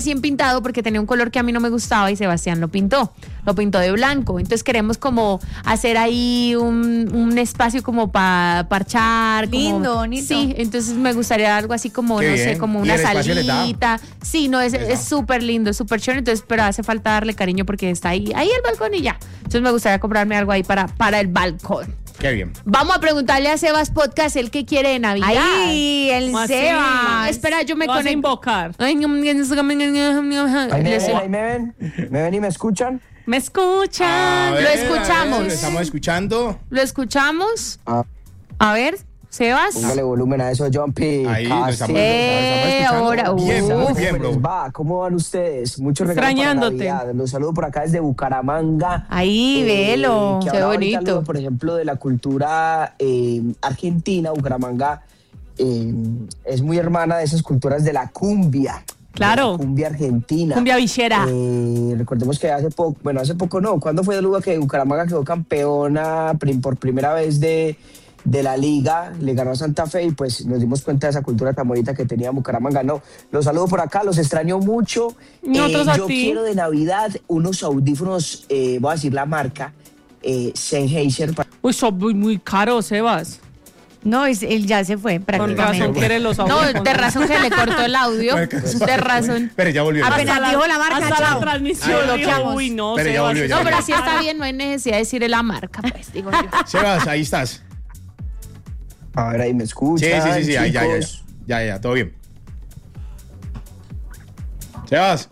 recién pintado porque tenía un color que a mí no me gustaba y Sebastián lo pintó de blanco. Entonces queremos como hacer ahí un espacio como para parchar. Lindo, como, bonito. Sí, entonces me gustaría algo así como, Qué no bien. sé, como ¿Y una el espacio les da? salita. Sí, no, es súper lindo, súper chévere. Entonces, pero hace falta darle cariño porque está ahí el balcón y ya. Entonces me gustaría comprarme algo ahí para el balcón. Qué bien. Vamos a preguntarle a Sebas Podcast el que quiere de Navidad. Ahí, el ¿Cómo así? Sebas. Espera, yo me Lo vas a conecto. invocar. Ay, Ahí me ven, ¿me ven y me escuchan? ¿Me escuchan? A ver, Lo escuchamos. a ver, lo estamos escuchando. ¿Lo escuchamos? Ah, A ver, Sebas. póngale volumen a eso, Jumpy. Ahí lo estamos, Eh, escuchando. ahora, Bien, muy uf. bien, bro. ¿Cómo van ustedes? Muchos regalos para Extrañándote. Navidad. Los saludo por acá desde Bucaramanga. Ahí, velo. Que Qué hablaba ahorita bonito. algo, por ejemplo, de la cultura argentina. Bucaramanga es muy hermana de esas culturas de la cumbia. Claro. De la cumbia argentina. Cumbia villera. Recordemos que hace poco no. ¿Cuándo fue Luga que Bucaramanga quedó campeona por primera vez de la liga? Le ganó a Santa Fe y pues nos dimos cuenta de esa cultura tan bonita que tenía Bucaramanga. No, los saludo por acá, los extraño mucho. Nosotros a yo ti. quiero de Navidad unos audífonos, voy a decir la marca, Sennheiser. Uy, son muy caros, Sebas. No, él ya se fue Con prácticamente. razón quiere los No, audífonos. de razón que le cortó el audio. De razón. Pero ya volvió. Apenas dijo la marca, Hasta chao. la transmisión. Lo dijo, bloqueamos. uy, no, Pero ya Sebas, volvió, ya No, pero volvió. así está bien, no hay necesidad de decirle la marca, pues, digo yo. Sebas, ahí estás. A ver, ahí me escuchan. Sí, ahí, ya, chicos. ya, todo bien. Sebas.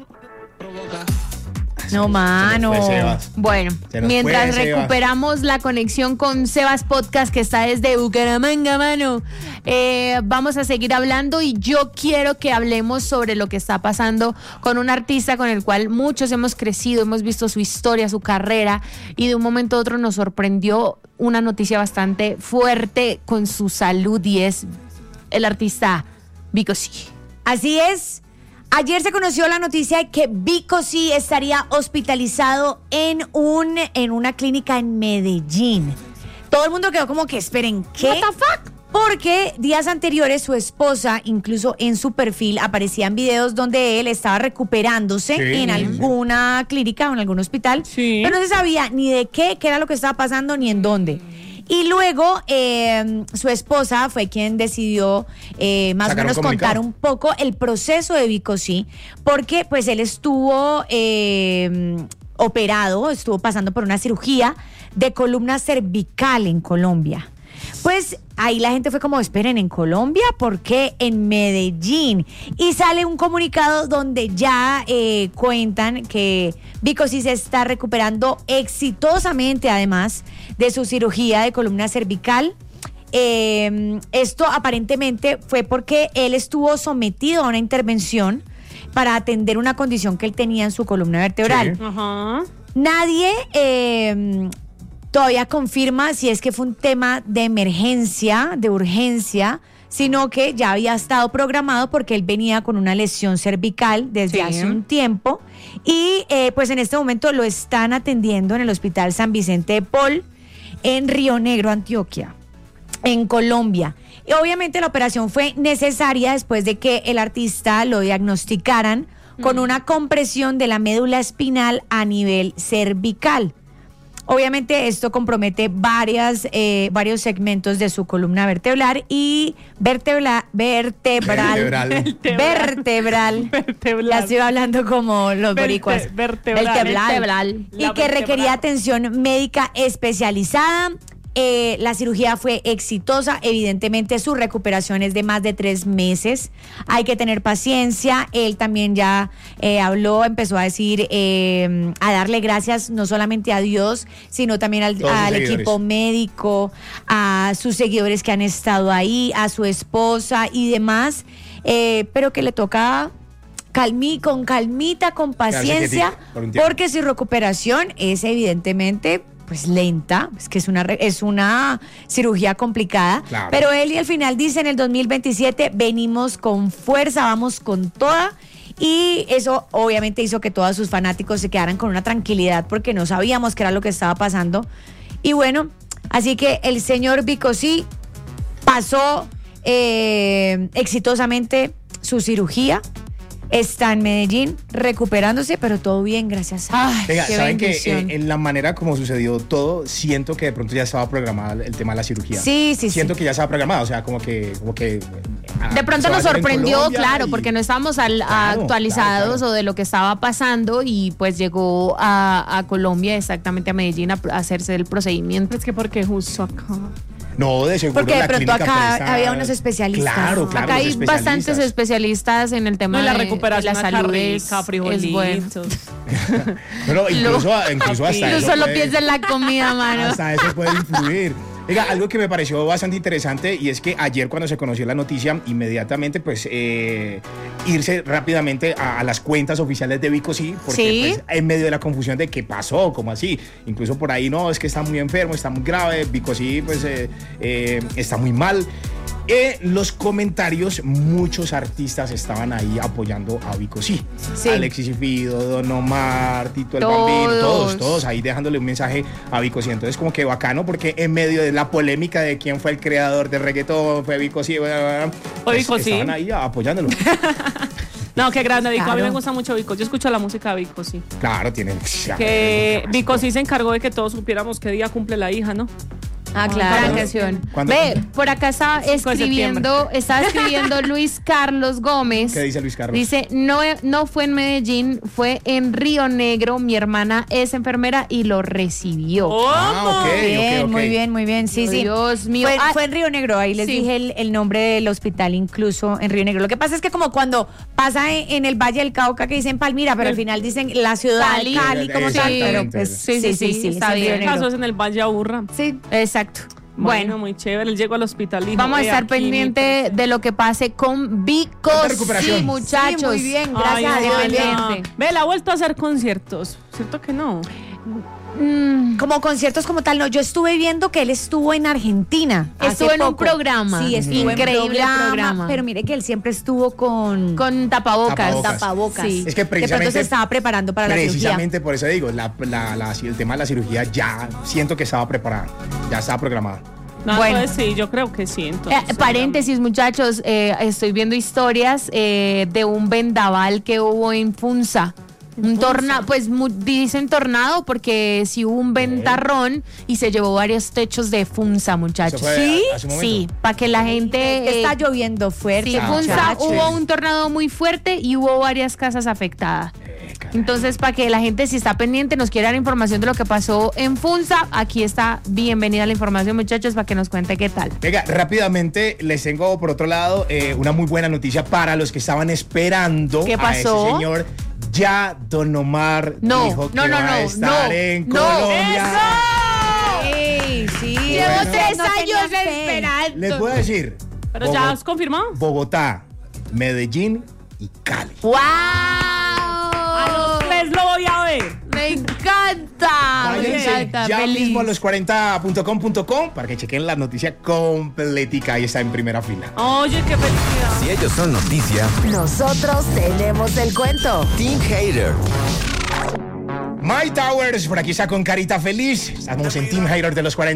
No, mano. Pues, Sebas. Bueno, Se nos mientras fue, Sebas. recuperamos la conexión con Sebas Podcast, que está desde Bucaramanga, mano, vamos a seguir hablando y yo quiero que hablemos sobre lo que está pasando con un artista con el cual muchos hemos crecido, hemos visto su historia, su carrera, y de un momento a otro nos sorprendió una noticia bastante fuerte con su salud, y es el artista Vico C. Así es. Ayer se conoció la noticia de que Vico C estaría hospitalizado en una clínica en Medellín. Todo el mundo quedó como que, esperen, ¿qué? What the fuck? Porque días anteriores su esposa, incluso en su perfil, aparecían videos donde él estaba recuperándose Sí. en alguna clínica o en algún hospital. Sí. Pero no se sabía ni de qué era lo que estaba pasando, ni en dónde. Y luego su esposa fue quien decidió más o Sacar un menos comunicado. contar un poco el proceso de Vico C, porque pues él estuvo operado, estuvo pasando por una cirugía de columna cervical en Colombia. Pues ahí la gente fue como, esperen, ¿en Colombia? ¿Por qué en Medellín? Y sale un comunicado donde ya cuentan que Vico C se está recuperando exitosamente, además de su cirugía de columna cervical. Esto aparentemente fue porque él estuvo sometido a una intervención para atender una condición que él tenía en su columna vertebral. Sí. Ajá. Nadie todavía confirma si es que fue un tema de emergencia, de urgencia, sino que ya había estado programado porque él venía con una lesión cervical desde Sí. hace un tiempo y pues en este momento lo están atendiendo en el Hospital San Vicente de Paul en Río Negro, Antioquia, en Colombia. Y obviamente la operación fue necesaria después de que el artista lo diagnosticaran con una compresión de la médula espinal a nivel cervical. Obviamente esto compromete varios segmentos de su columna vertebral y vertebral. Ya estoy hablando como los boricuas. Vertebral. Y que requería atención médica especializada. La cirugía fue exitosa, evidentemente su recuperación es de más de 3 meses, hay que tener paciencia. Él también ya habló, empezó a decir, a darle gracias no solamente a Dios, sino también al seguidores. equipo médico, a sus seguidores que han estado ahí, a su esposa y demás, pero que le toca con calmita, con paciencia, quietito por un tiempo. porque su recuperación es evidentemente pues lenta, es que es una cirugía complicada, Claro. pero él y al final dice en el 2027 venimos con fuerza, vamos con toda, y eso obviamente hizo que todos sus fanáticos se quedaran con una tranquilidad porque no sabíamos qué era lo que estaba pasando. Y bueno, así que el señor Vico C pasó exitosamente su cirugía. está en Medellín recuperándose, pero todo bien, gracias a Ay, Venga, qué ¿saben que bendición. en la manera como sucedió todo, siento que de pronto ya estaba programada el tema de la cirugía? Sí. Siento que ya estaba programada, o sea, como que De pronto se va a nos hacer en sorprendió, Colombia claro, y- porque no estábamos Claro, actualizados claro. o de lo que estaba pasando y pues llegó a Colombia, exactamente a Medellín, a hacerse el procedimiento. Es que porque justo acá. No, de seguro Porque de la pronto clínica acá presta- había unos especialistas. Claro, claro. Acá hay los bastantes especialistas en el tema No, y la de recuperación la acá salud. rica, Es bueno. frijolitos. No, incluso hasta Tú eso solo puede- piensa en la comida, mano. Hasta eso puede influir. Oiga, algo que me pareció bastante interesante y es que ayer cuando se conoció la noticia, inmediatamente pues irse rápidamente a las cuentas oficiales de Vico sí, porque Sí. pues, en medio de la confusión de qué pasó, cómo así, incluso por ahí no, es que está muy enfermo, está muy grave, Vico sí pues está muy mal. Los comentarios, muchos artistas estaban ahí apoyando a Vico sí. Sí. Alexis y Fido, Don Omar, Tito el Todos. Bambino, todos ahí dejándole un mensaje a Vico sí. Entonces como que bacano porque en medio de la polémica de quién fue el creador del reggaetón, fue Vico sí, Fue Vico sí. estaban ahí apoyándolo. No, qué grande, Vico. A mí Claro. me gusta mucho Vico. Yo escucho la música de Vico, sí. Claro, tienen... Que Vico sí se encargó de que todos supiéramos qué día cumple la hija, ¿no? Ah, Gran claro. canción. ¿Cuándo? Ve, por acá estaba 5 de escribiendo Luis Carlos Gómez. ¿Qué dice Luis Carlos? Dice, no fue en Medellín, fue en Río Negro. Mi hermana es enfermera y lo recibió. Ah, ok, Bien, ok. muy bien, sí, sí. Dios mío. Fue, Ah, fue en Río Negro, ahí les sí. dije el nombre del hospital incluso en Río Negro. Lo que pasa es que como cuando pasa en el Valle del Cauca que dicen Palmira, pero al final dicen la ciudad Cali. Cali como tal, Exactamente. pero pues Sí, sí, está es en Río bien. Negro. Caso es en el Valle Aburra. Sí. Exacto. Bueno, Bueno, muy chévere. Él llegó al hospital y dijo, vamos a estar aquí pendiente de lo que pase con Vico. Pronta recuperación. Sí, muchachos. Sí, muy bien, Ay, gracias a Dios. ojalá. Pendiente. Ve, él ha vuelto a hacer conciertos. ¿Cierto que no? Como conciertos como tal, no. Yo estuve viendo que él estuvo en Argentina. Estuvo hace en un poco. programa. Sí, estuvo Increíble en programa, programa. pero mire que él siempre estuvo con Tapabocas. tapabocas. Sí. Es que De pronto precisamente... se estaba preparando para la cirugía. Precisamente por eso digo, el tema de la cirugía ya siento que estaba preparada, ya estaba programada. No, Bueno. entonces sí, yo creo que sí. Entonces, Paréntesis, muchachos, estoy viendo historias de un vendaval que hubo en Funza. Un tornado, pues dicen tornado porque sí hubo un ventarrón y se llevó varios techos de Funza, muchachos. Eso fue ¿Sí? hace un momento. Sí, para que la gente... Está lloviendo fuerte. Sí, Funza muchachos. hubo un tornado muy fuerte y hubo varias casas afectadas. Entonces, para que la gente, si está pendiente, nos quiera dar información de lo que pasó en Funza, aquí está bienvenida la información, muchachos, para que nos cuente qué tal. Venga, rápidamente les tengo por otro lado una muy buena noticia para los que estaban esperando ¿Qué a pasó? ese señor. Ya Don Omar No, dijo que no, no, va a no, estar no, en no. Colombia. Sí, sí. Llevo Bueno. 3 No años tenía fe. esperando. Les voy a decir. ¿Pero ya has confirmado? Bogotá, Medellín y Cali. ¡Wow! A los 3 lo voy a ver. Me encanta. Me Váyanse encanta. ya Feliz. mismo a los40.com.co para que chequen la noticia completica. Ahí está en primera fila. Oye, qué felicidad. Si ellos son noticia, Nosotros tenemos el cuento. Team Hater. My Towers, por aquí está con carita feliz. Estamos en Team Hater de los 40.